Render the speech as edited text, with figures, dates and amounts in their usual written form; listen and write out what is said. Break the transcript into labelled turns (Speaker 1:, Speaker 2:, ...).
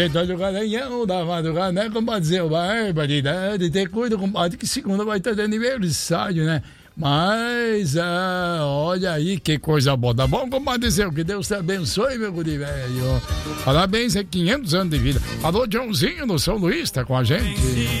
Speaker 1: Então, o Garanhão da madrugada, né, compadre? Zé, barbaridade. Te cuida, compadre, que segunda vai estar de aniversário, né? Mas, olha aí que coisa boa. Tá bom, compadre Zé? Que Deus te abençoe, meu guri velho. Parabéns, 500 anos de vida. Alô, Joãozinho do São Luís, tá com a gente.